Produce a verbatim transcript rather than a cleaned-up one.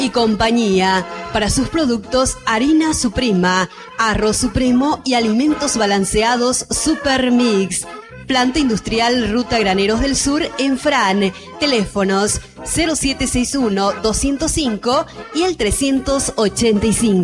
y compañía. Para sus productos, harina Suprema, arroz supremo y alimentos balanceados Super Mix. Planta Industrial Ruta Graneros del Sur en Fran. Teléfonos cero siete seis uno, doscientos cinco y el trescientos ochenta y cinco.